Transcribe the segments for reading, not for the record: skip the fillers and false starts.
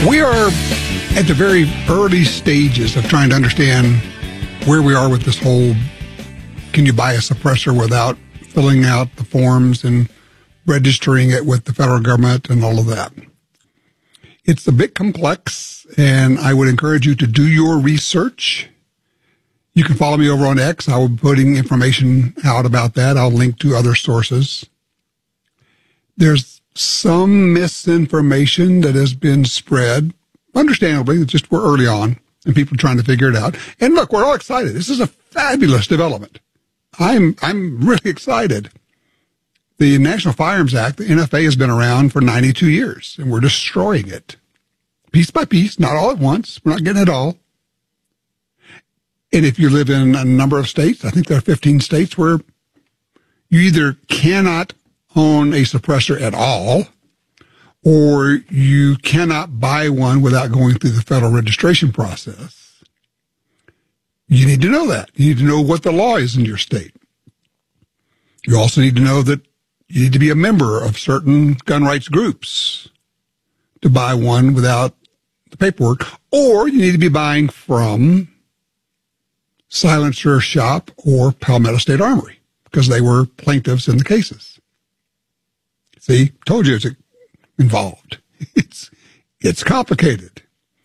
We are at the very early stages of trying to understand where we are with this whole, can you buy a suppressor without filling out the forms and registering it with the federal government and all of that. It's a bit complex, and I would encourage you to do your research. You can follow me over on X. I will be putting information out about that. I'll link to other sources. There's some misinformation that has been spread, understandably. It's just we're early on and people are trying to figure it out. And look, we're all excited. This is a fabulous development. I'm really excited. The National Firearms Act, the NFA, has been around for 92 years, and we're destroying it piece by piece, not all at once. We're not getting it all. And if you live in a number of states, I think there are 15 states where you either cannot own a suppressor at all, or you cannot buy one without going through the federal registration process. You need to know that. You need to know what the law is in your state. You also need to know that you need to be a member of certain gun rights groups to buy one without the paperwork, or you need to be buying from Silencer Shop or Palmetto State Armory because they were plaintiffs in the cases. See, told you it's involved. It's complicated,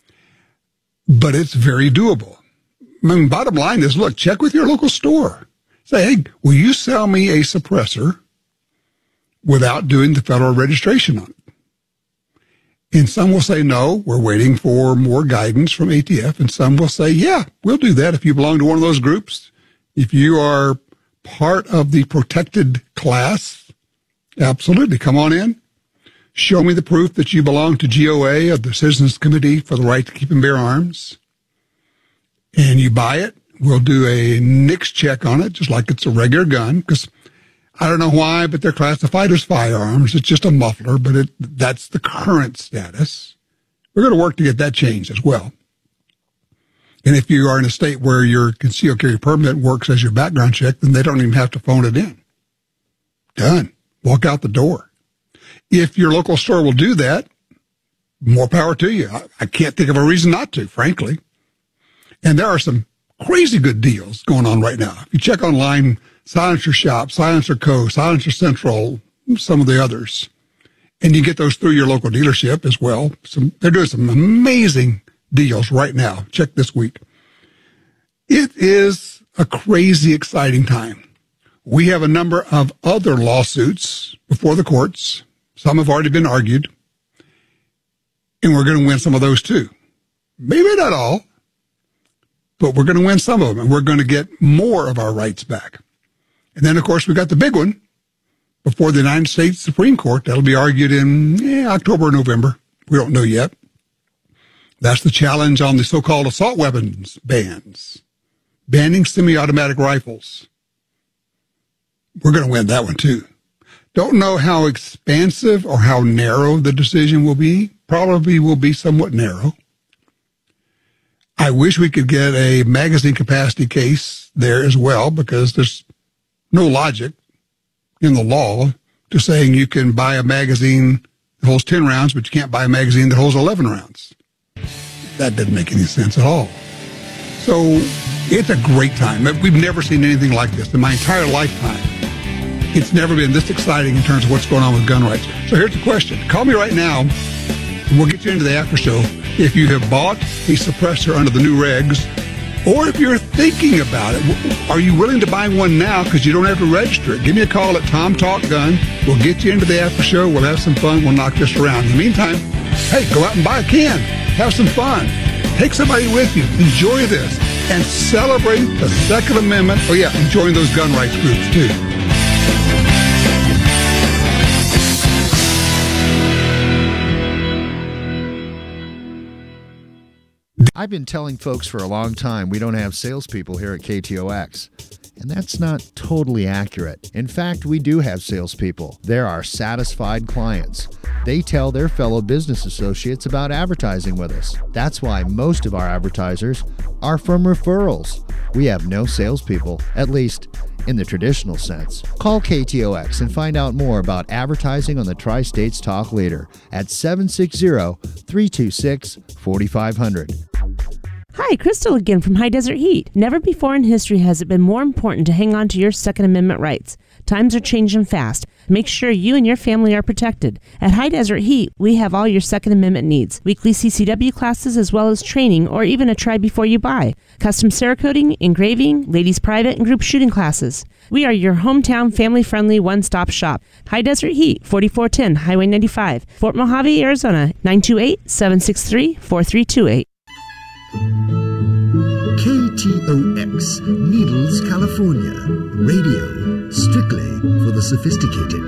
but it's very doable. I mean, bottom line is, look, check with your local store. Say, hey, will you sell me a suppressor without doing the federal registration on it? And some will say, no, we're waiting for more guidance from ATF. And some will say, yeah, we'll do that if you belong to one of those groups. If you are part of the protected class, absolutely, come on in. Show me the proof that you belong to GOA, of the Citizens Committee for the Right to Keep and Bear Arms. And you buy it. We'll do a NICS check on it, just like it's a regular gun, because I don't know why, but they're classified as firearms. It's just a muffler, but that's the current status. We're going to work to get that changed as well. And if you are in a state where your concealed carry permit works as your background check, then they don't even have to phone it in. Done. Walk out the door. If your local store will do that, more power to you. I can't think of a reason not to, frankly. And there are some crazy good deals going on right now. If you check online, Silencer Shop, Silencer Co., Silencer Central, some of the others, and you get those through your local dealership as well. They're doing some amazing deals right now. Check this week. It is a crazy, exciting time. We have a number of other lawsuits before the courts. Some have already been argued, and we're going to win some of those too. Maybe not all, but we're going to win some of them, and we're going to get more of our rights back. And then, of course, we got the big one before the United States Supreme Court. That'll be argued in October or November. We don't know yet. That's the challenge on the so-called assault weapons bans, banning semi-automatic rifles. We're going to win that one, too. Don't know how expansive or how narrow the decision will be. Probably will be somewhat narrow. I wish we could get a magazine capacity case there as well, because there's no logic in the law to saying you can buy a magazine that holds 10 rounds, but you can't buy a magazine that holds 11 rounds. That didn't make any sense at all. So it's a great time. We've never seen anything like this in my entire lifetime. It's never been this exciting in terms of what's going on with gun rights. So here's the question. Call me right now, and we'll get you into the after show. If you have bought a suppressor under the new regs, or if you're thinking about it, are you willing to buy one now because you don't have to register it? Give me a call at Tom Talk Gun. We'll get you into the after show. We'll have some fun. We'll knock this around. In the meantime, hey, go out and buy a can. Have some fun. Take somebody with you. Enjoy this. And celebrate the Second Amendment. Oh, yeah, and join those gun rights groups, too. I've been telling folks for a long time we don't have salespeople here at KTOX. And that's not totally accurate. In fact, we do have salespeople. They're our satisfied clients. They tell their fellow business associates about advertising with us. That's why most of our advertisers are from referrals. We have no salespeople, at least in the traditional sense. Call KTOX and find out more about advertising on the Tri-States Talk Leader at 760 326-4500. Hi, Crystal again from High Desert Heat. Never before in history has it been more important to hang on to your Second Amendment rights. Times are changing fast. Make sure you and your family are protected. At High Desert Heat, we have all your Second Amendment needs. Weekly CCW classes as well as training or even a try before you buy. Custom Cerakoting, engraving, ladies private and group shooting classes. We are your hometown family-friendly one-stop shop. High Desert Heat, 4410 Highway 95, Fort Mojave, Arizona, 928-763-4328. KTOX, Needles, California. Radio, strictly for the sophisticated.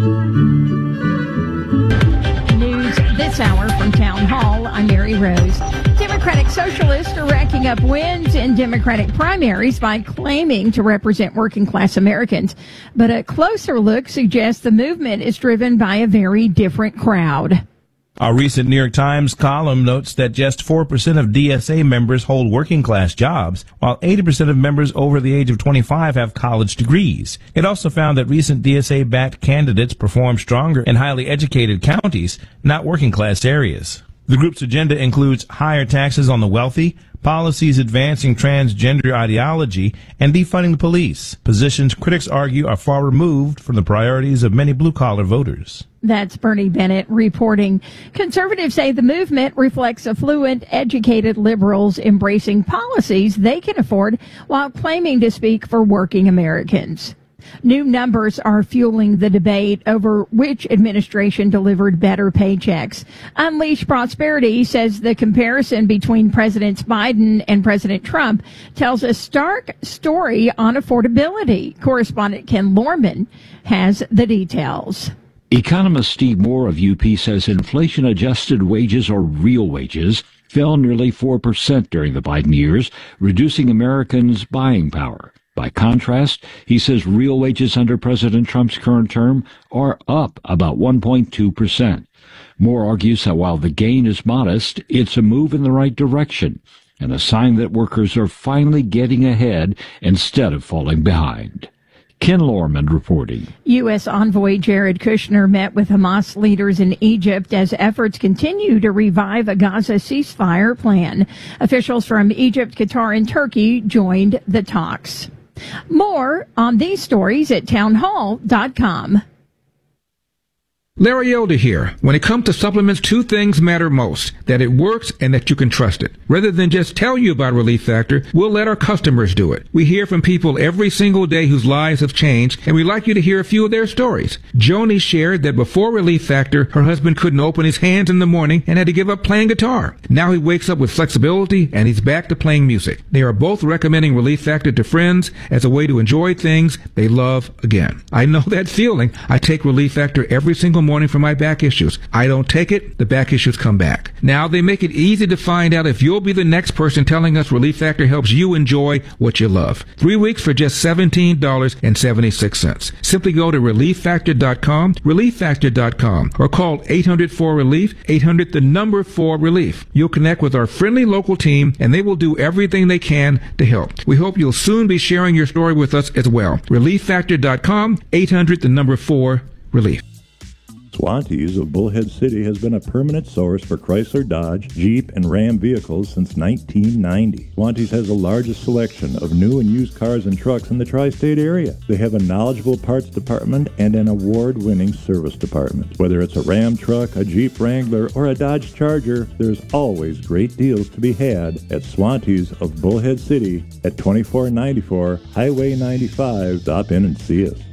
News this hour from Town Hall. I'm Mary Rose. Democratic Socialists are racking up wins in Democratic primaries by claiming to represent working-class Americans. But a closer look suggests the movement is driven by a very different crowd. A recent New York Times column notes that just 4% of DSA members hold working-class jobs, while 80% of members over the age of 25 have college degrees. It also found that recent DSA-backed candidates perform stronger in highly educated counties, not working-class areas. The group's agenda includes higher taxes on the wealthy, policies advancing transgender ideology, and defunding the police, positions critics argue are far removed from the priorities of many blue-collar voters. That's Bernie Bennett reporting. Conservatives say the movement reflects affluent, educated liberals embracing policies they can afford while claiming to speak for working Americans. New numbers are fueling the debate over which administration delivered better paychecks. Unleash Prosperity says the comparison between Presidents Biden and President Trump tells a stark story on affordability. Correspondent Ken Lorman has the details. Economist Steve Moore of UP says inflation-adjusted wages, or real wages, fell nearly 4% during the Biden years, reducing Americans' buying power. By contrast, he says real wages under President Trump's current term are up about 1.2%. Moore argues that while the gain is modest, it's a move in the right direction and a sign that workers are finally getting ahead instead of falling behind. Ken Lorman reporting. U.S. envoy Jared Kushner met with Hamas leaders in Egypt as efforts continue to revive a Gaza ceasefire plan. Officials from Egypt, Qatar, and Turkey joined the talks. More on these stories at townhall.com. Larry Elder here. When it comes to supplements, two things matter most: that it works and that you can trust it. Rather than just tell you about Relief Factor, we'll let our customers do it. We hear from people every single day whose lives have changed, and we'd like you to hear a few of their stories. Joni shared that before Relief Factor, her husband couldn't open his hands in the morning and had to give up playing guitar. Now he wakes up with flexibility and he's back to playing music. They are both recommending Relief Factor to friends as a way to enjoy things they love again. I know that feeling. I take Relief Factor every single morning for my back issues. I don't take it, the back issues come back. Now they make it easy to find out if you'll be the next person telling us Relief Factor helps you enjoy what you love. 3 weeks for just $17.76. Simply go to ReliefFactor.com, ReliefFactor.com, or call 800-4RELIEF, 800-4RELIEF. You'll connect with our friendly local team and they will do everything they can to help. We hope you'll soon be sharing your story with us as well. ReliefFactor.com, 800-4RELIEF. Swantees of Bullhead City has been a permanent source for Chrysler, Dodge, Jeep, and Ram vehicles since 1990. Swantees has the largest selection of new and used cars and trucks in the tri-state area. They have a knowledgeable parts department and an award-winning service department. Whether it's a Ram truck, a Jeep Wrangler, or a Dodge Charger, there's always great deals to be had at Swantees of Bullhead City at 2494 Highway 95. Stop in and see us.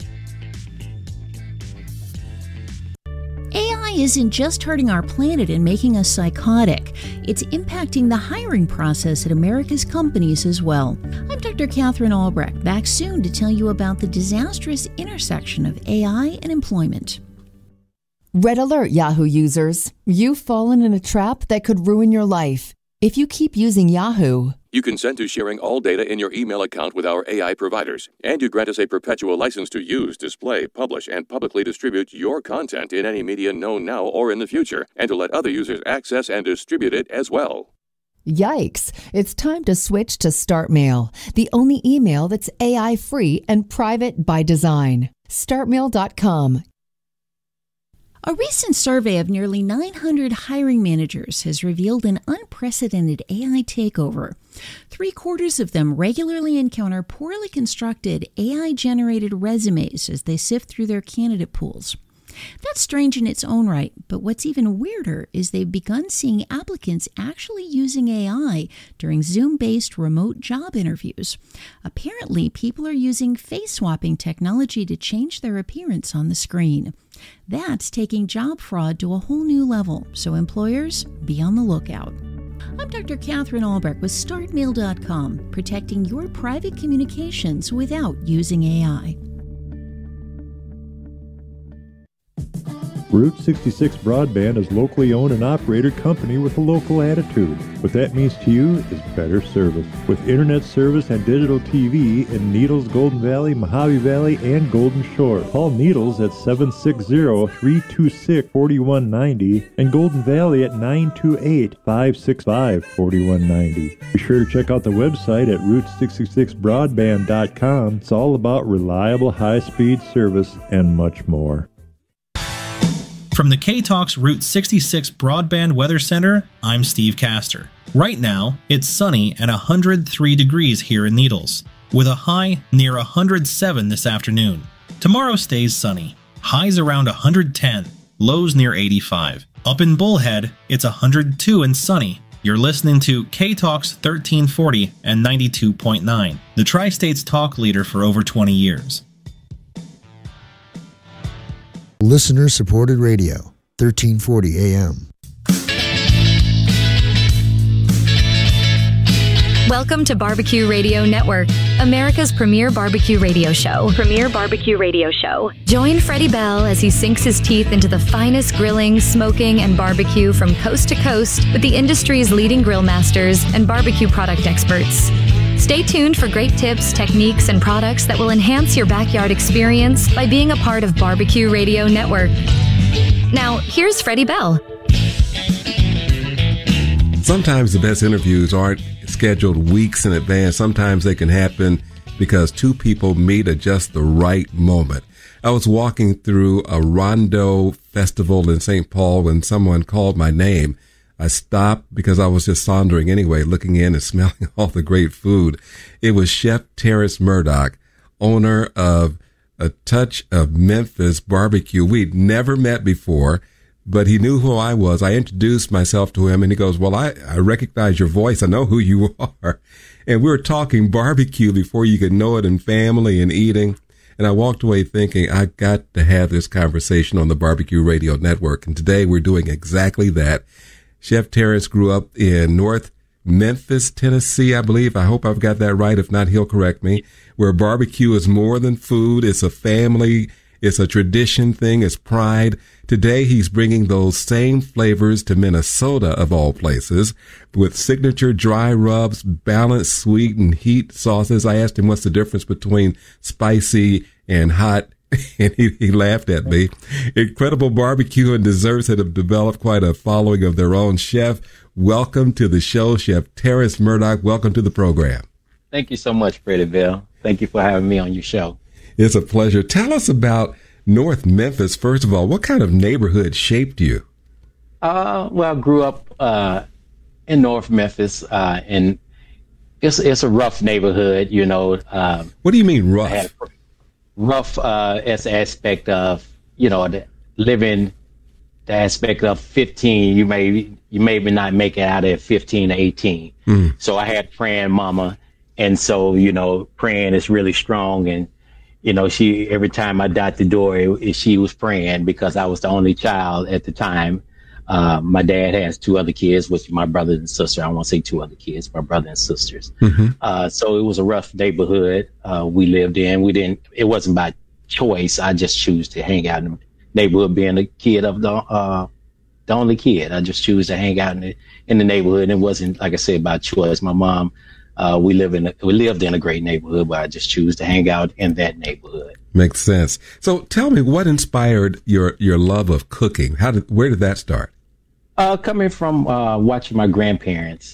Isn't just hurting our planet and making us psychotic. It's impacting the hiring process at America's companies as well. I'm Dr. Catherine Albrecht, back soon to tell you about the disastrous intersection of AI and employment. Red alert, Yahoo users. You've fallen in a trap that could ruin your life. If you keep using Yahoo, you consent to sharing all data in your email account with our AI providers, and you grant us a perpetual license to use, display, publish, and publicly distribute your content in any media known now or in the future, and to let other users access and distribute it as well. Yikes! It's time to switch to StartMail, the only email that's AI-free and private by design. StartMail.com. A recent survey of nearly 900 hiring managers has revealed an unprecedented AI takeover. 3/4 of them regularly encounter poorly constructed AI-generated resumes as they sift through their candidate pools. That's strange in its own right, but what's even weirder is they've begun seeing applicants actually using AI during Zoom-based remote job interviews. Apparently, people are using face-swapping technology to change their appearance on the screen. That's taking job fraud to a whole new level, so employers, be on the lookout. I'm Dr. Catherine Albrecht with StartMail.com, protecting your private communications without using AI. Route 66 Broadband is a locally owned and operated company with a local attitude. What that means to you is better service. With internet service and digital TV in Needles, Golden Valley, Mojave Valley, and Golden Shore. Call Needles at 760-326-4190 and Golden Valley at 928-565-4190. Be sure to check out the website at Route66Broadband.com. It's all about reliable high-speed service and much more. From the K-Talks Route 66 Broadband Weather Center, I'm Steve Castor. Right now, it's sunny and 103 degrees here in Needles, with a high near 107 this afternoon. Tomorrow stays sunny, highs around 110, lows near 85. Up in Bullhead, it's 102 and sunny. You're listening to K-Talks 1340 and 92.9, the Tri-State's talk leader for over 20 years. Listener-supported radio, 1340 AM. Welcome to Barbecue Radio Network, America's premier barbecue radio show. Join Freddie Bell as he sinks his teeth into the finest grilling, smoking, and barbecue from coast to coast with the industry's leading grill masters and barbecue product experts. Stay tuned for great tips, techniques, and products that will enhance your backyard experience by being a part of Barbecue Radio Network. Now, here's Freddie Bell. Sometimes the best interviews aren't scheduled weeks in advance. Sometimes they can happen because two people meet at just the right moment. I was walking through a Rondo festival in St. Paul when someone called my name. I stopped because I was just sauntering anyway, looking in and smelling all the great food. It was Chef Terrence Murdoch, owner of A Touch of Memphis Barbecue. We'd never met before, but he knew who I was. I introduced myself to him, and he goes, well, I recognize your voice. I know who you are. And we were talking barbecue before you could know it, and family and eating. And I walked away thinking, I got to have this conversation on the Barbecue Radio Network. And today we're doing exactly that. Chef Terrence grew up in North Memphis, Tennessee, I believe. I hope I've got that right. If not, he'll correct me. Where barbecue is more than food. It's a family. It's a tradition thing. It's pride. Today, he's bringing those same flavors to Minnesota, of all places, with signature dry rubs, balanced sweet and heat sauces. I asked him what's the difference between spicy and hot, and he laughed at me. Incredible barbecue and desserts that have developed quite a following of their own. Chef, welcome to the show. Chef Terrence Murdoch, welcome to the program. Thank you so much, Freddie Bell. Thank you for having me on your show. It's a pleasure. Tell us about North Memphis. First of all, what kind of neighborhood shaped you? Well, I grew up in North Memphis, and it's a rough neighborhood, you know. What do you mean rough? Rough as the aspect of, you know, the aspect of 15, you may not make it out at 15 or 18. So I had praying mama, and so, you know, praying is really strong, and you know, every time I got the door, she was praying because I was the only child at the time. My dad has two other kids, which my brother and sister. I won't say two other kids, my brother and sisters. So it was a rough neighborhood we lived in. It wasn't by choice. I just choose to hang out in the neighborhood, being a kid of the only kid. I just choose to hang out in the neighborhood. It wasn't, like I said, by choice. My mom, we lived in a great neighborhood, but I just choose to hang out in that neighborhood. Makes sense. So tell me, what inspired your love of cooking? Where did that start? Coming from watching my grandparents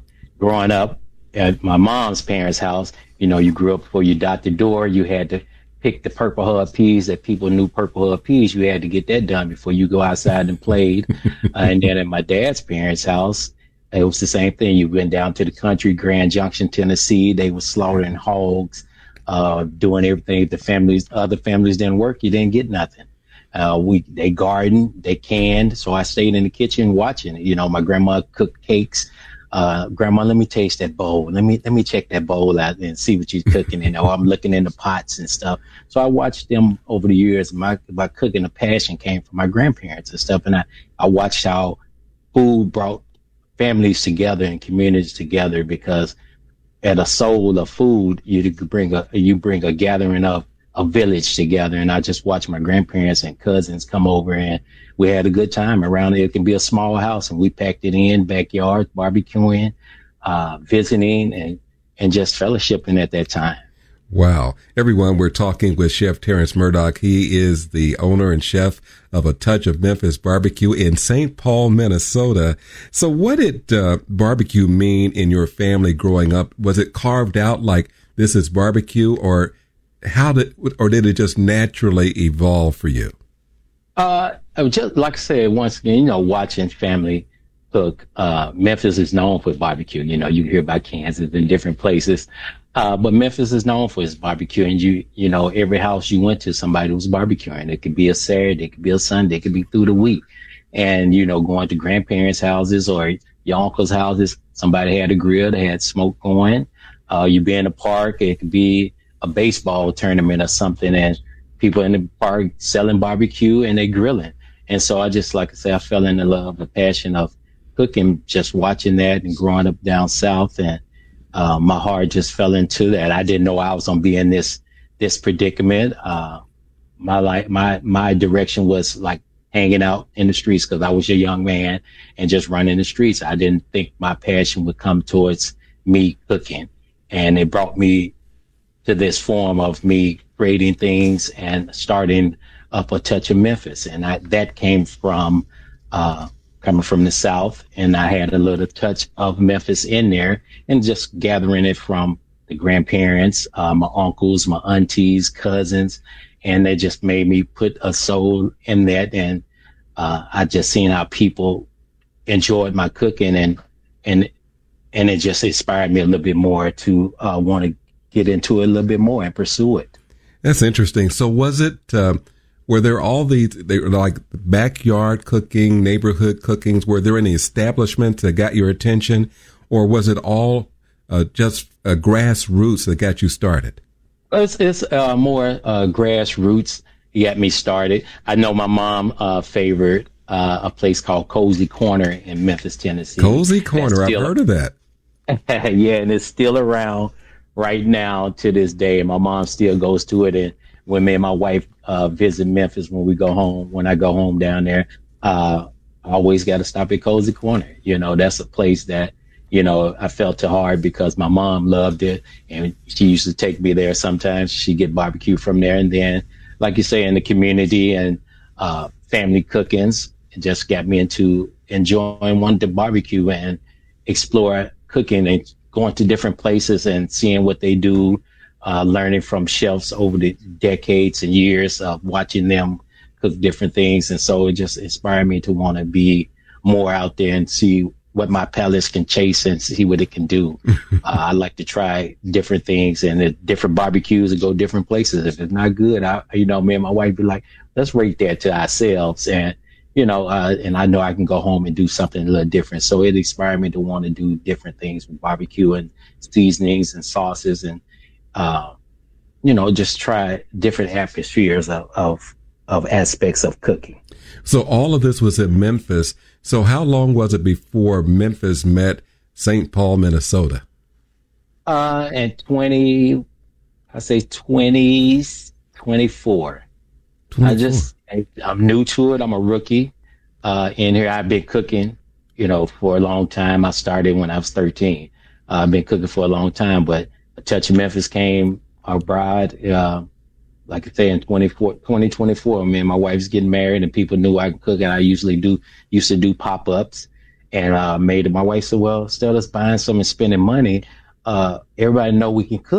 growing up at my mom's parents' house. You know, you grew up before you got the door. You had to pick the Purple Hub peas that people knew Purple Hub peas. You had to get that done before you go outside and played. And then at my dad's parents' house, it was the same thing. You went down to the country, Grand Junction, Tennessee. They were slaughtering hogs, doing everything. Other families didn't work. You didn't get nothing. They gardened, they canned. So I stayed in the kitchen watching it. You know, my grandma cooked cakes. Grandma, let me taste that bowl. Let me check that bowl out and see what you're cooking. And I'm looking in the pots and stuff. So I watched them over the years. My cooking, the passion came from my grandparents and stuff. And I watched how food brought families together and communities together, because at a soul of food, you bring a gathering of a village together. And I just watched my grandparents and cousins come over, and we had a good time around it. It can be a small house, and we packed it in, backyard, barbecuing, visiting, and just fellowshipping at that time. Wow. Everyone, we're talking with Chef Terrence Murdoch. He is the owner and chef of A Touch of Memphis Barbecue in St. Paul, Minnesota. So what did barbecue mean in your family growing up? Was it carved out like this is barbecue, or did it just naturally evolve for you? Just like I said, once again, watching family cook. Memphis is known for barbecue. You hear about Kansas and different places. But Memphis is known for its barbecue, and you know, every house you went to, somebody was barbecuing. It could be a Saturday, it could be a Sunday, it could be through the week. And, going to grandparents' houses or your uncle's houses, somebody had a grill, they had smoke going. You be in the park, it could be a baseball tournament or something, and people in the park selling barbecue and they grilling. And so I just, like I say, I fell into love, the passion of cooking, just watching that and growing up down south, and my heart just fell into that. I didn't know I was gonna be in this predicament. My direction was like hanging out in the streets, because I was a young man and just running the streets. I didn't think my passion would come towards me cooking, and it brought me to this form of me creating things and starting up A Touch of Memphis, and that came from coming from the South, and I had a little touch of Memphis in there, and just gathering it from the grandparents, my uncles, my aunties, cousins, and they just made me put a soul in that. And I just seen how people enjoyed my cooking, and it just inspired me a little bit more to want to get into it a little bit more and pursue it. That's interesting. So was it, were there all they were like backyard cooking, neighborhood cookings? Were there any establishments that got your attention, or was it all just grassroots that got you started? It's more grassroots got me started. I know my mom favored a place called Cozy Corner in Memphis, Tennessee. Cozy Corner, I've heard of that. Yeah, and it's still around right now to this day. My mom still goes to it, and when me and my wife visit Memphis, when I go home down there, I always got to stop at Cozy Corner. That's a place that, I felt too hard, because my mom loved it, and she used to take me there sometimes. She'd get barbecue from there. And then, like you say, in the community and family cookings, it just got me into enjoying wanting to barbecue and explore cooking and going to different places and seeing what they do, learning from chefs over the decades and years of watching them cook different things. And so it just inspired me to want to be more out there and see what my palates can chase and see what it can do. I like to try different things and different barbecues and go different places. If it's not good, me and my wife be like, let's rate that to ourselves. And, and I know I can go home and do something a little different. So it inspired me to want to do different things with barbecue and seasonings and sauces and, just try different atmospheres of aspects of cooking. So all of this was in Memphis. So how long was it before Memphis met St. Paul, Minnesota? And 24. I'm new to it. I'm a rookie in here. I've been cooking, for a long time. I started when I was 13. I've been cooking for a long time, but A Touch of Memphis came abroad, like I say, in 2024. Me and my wife's getting married, and people knew I could cook, and I used to do pop-ups, and my wife said, well, instead of us buying some and spending money, everybody know we can cook.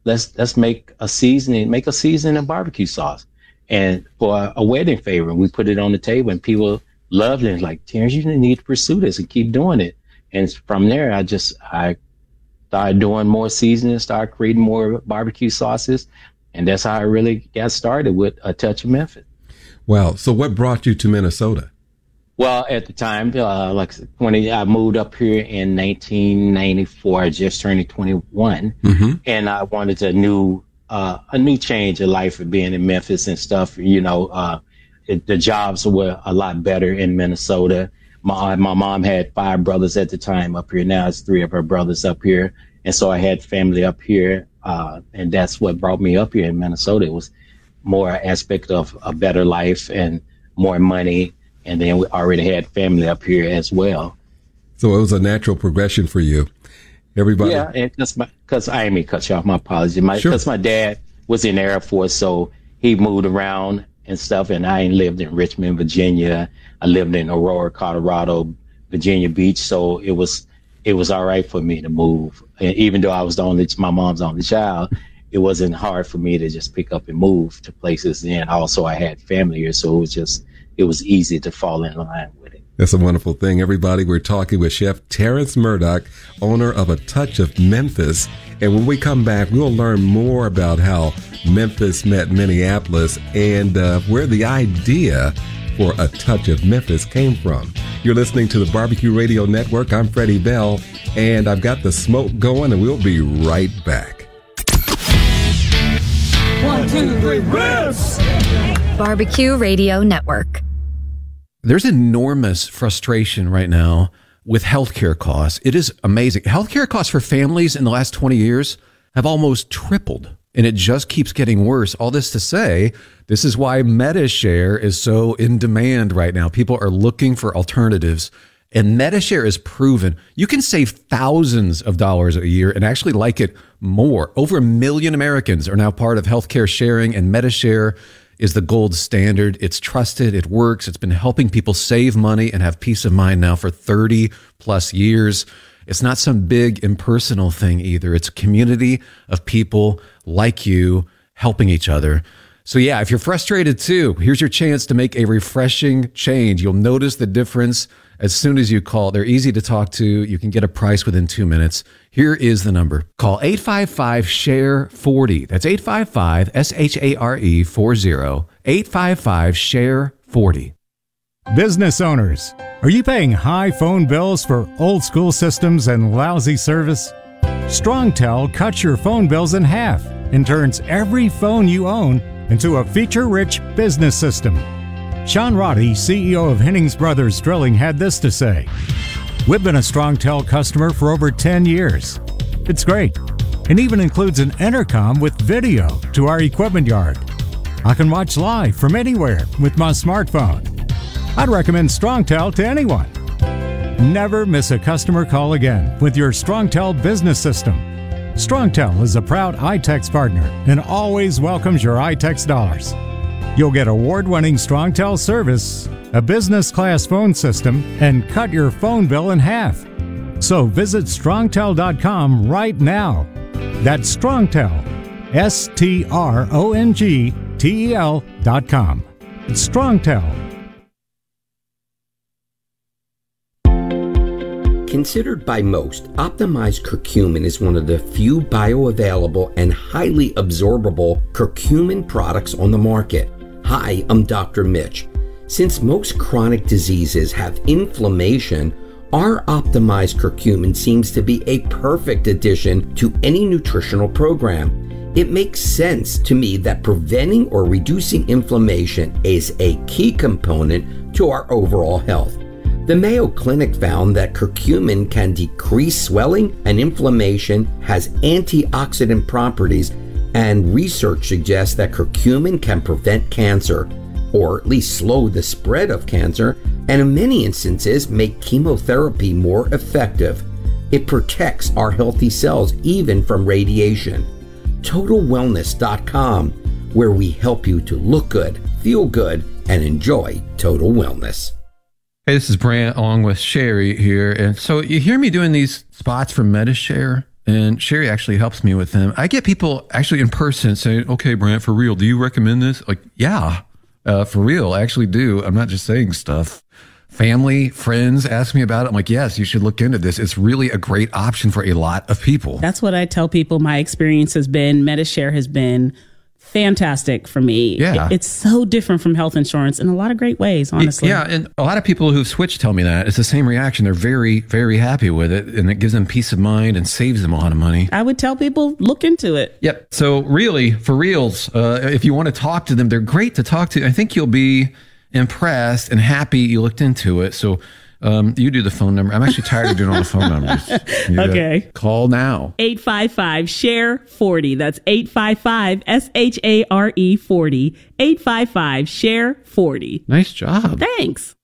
let's make a seasoning barbecue sauce. And for a wedding favor, we put it on the table and people loved it. Like, Terrence, you need to pursue this and keep doing it. And from there, I started doing more seasoning, started creating more barbecue sauces. And that's how I really got started with A Touch of Memphis. Wow. So what brought you to Minnesota? Well, at the time, when I moved up here in 1994, I just turned 21, and I wanted a new change of life for being in Memphis and stuff. The jobs were a lot better in Minnesota. My mom had 5 brothers at the time up here. Now it's 3 of her brothers up here, and so I had family up here, and that's what brought me up here in Minnesota. It was more aspect of a better life and more money. And then we already had family up here as well. So it was a natural progression for you. Everybody. Yeah, and because I didn't mean to cut you off. My apologies. Because my dad was in the Air Force, so he moved around and stuff. And I lived in Richmond, Virginia. I lived in Aurora, Colorado, Virginia Beach. So it was all right for me to move. And even though I was my mom's only child, it wasn't hard for me to just pick up and move to places. And also I had family here, so it was easy to fall in line with it. That's a wonderful thing. Everybody, we're talking with Chef Terrence Murdock, owner of A Touch of Memphis. And when we come back, we'll learn more about how Memphis met Minneapolis and where the idea for A Touch of Memphis came from. You're listening to the Barbecue Radio Network. I'm Freddie Bell, and I've got the smoke going, and we'll be right back. 1, 2, 3, ribs! Barbecue Radio Network. There's enormous frustration right now with healthcare costs. It is amazing. Healthcare costs for families in the last 20 years have almost tripled, and it just keeps getting worse. All this to say, this is why MediShare is so in demand right now. People are looking for alternatives, and MediShare is proven you can save thousands of dollars a year and actually like it more. Over 1 million Americans are now part of healthcare sharing, and MediShare is the gold standard. It's trusted. It works. It's been helping people save money and have peace of mind now for 30 plus years. It's not some big impersonal thing either. It's a community of people like you helping each other. So yeah, if you're frustrated too, here's your chance to make a refreshing change. You'll notice the difference as soon as you call. They're easy to talk to. You can get a price within 2 minutes. Here is the number. Call 855-SHARE-40. That's 855-SHARE-40. 855-SHARE-40. Business owners, are you paying high phone bills for old school systems and lousy service? StrongTel cuts your phone bills in half and turns every phone you own into a feature-rich business system. Sean Roddy, CEO of Hennings Brothers Drilling, had this to say: "We've been a StrongTel customer for over 10 years. It's great. It even includes an intercom with video to our equipment yard. I can watch live from anywhere with my smartphone. I'd recommend StrongTel to anyone. Never miss a customer call again with your StrongTel business system. StrongTel is a proud iTex partner and always welcomes your iTex dollars. You'll get award-winning StrongTel service, a business-class phone system, and cut your phone bill in half. So visit StrongTel.com right now. That's StrongTel, StrongTel.com. It's StrongTel. Considered by most, optimized curcumin is one of the few bioavailable and highly absorbable curcumin products on the market. Hi, I'm Dr. Mitch. Since most chronic diseases have inflammation, our optimized curcumin seems to be a perfect addition to any nutritional program. It makes sense to me that preventing or reducing inflammation is a key component to our overall health. The Mayo Clinic found that curcumin can decrease swelling and inflammation, has antioxidant properties, and research suggests that curcumin can prevent cancer, or at least slow the spread of cancer, and in many instances make chemotherapy more effective. It protects our healthy cells even from radiation. TotalWellness.com, where we help you to look good, feel good, and enjoy total wellness. Hey, this is Brant along with Sherry here. And so you hear me doing these spots for MediShare. And Sherry actually helps me with them. I get people actually in person saying, okay, Brant, for real, do you recommend this? Like, yeah, for real, I actually do. I'm not just saying stuff. Family, friends ask me about it. I'm like, yes, you should look into this. It's really a great option for a lot of people. That's what I tell people. My experience has been, Medi-Share has been fantastic for me. Yeah. It's so different from health insurance in a lot of great ways, honestly. Yeah, and a lot of people who've switched tell me that. It's the same reaction. They're very, very happy with it, and it gives them peace of mind and saves them a lot of money. I would tell people, look into it. Yep. So really, for reals, if you want to talk to them, they're great to talk to. I think you'll be impressed and happy you looked into it. So you do the phone number. I'm actually tired of doing all the phone numbers. Okay. Call now. 855-SHARE-40. That's 855-SHARE-40. 855-SHARE-40. Nice job. Thanks.